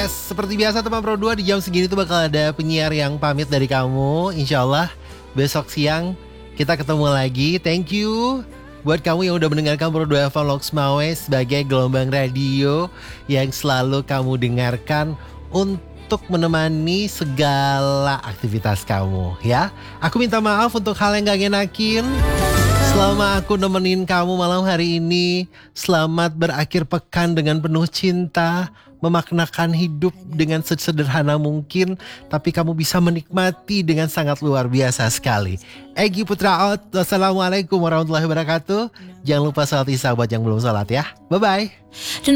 Yes, seperti biasa teman Pro 2 di jam segini tuh bakal ada penyiar yang pamit dari kamu. Insya Allah besok siang kita ketemu lagi. Thank you buat kamu yang udah mendengarkan Pro 2 FM Loks Mawe sebagai gelombang radio yang selalu kamu dengarkan untuk menemani segala aktivitas kamu ya. Aku minta maaf untuk hal yang gak ngenakin selama aku nemenin kamu malam hari ini. Selamat berakhir pekan dengan penuh cinta, memaknakan hidup dengan sesederhana mungkin, tapi kamu bisa menikmati dengan sangat luar biasa sekali. Egy Putra out. Wassalamualaikum warahmatullahi wabarakatuh. Jangan lupa salat isya buat yang belum salat ya. Bye bye.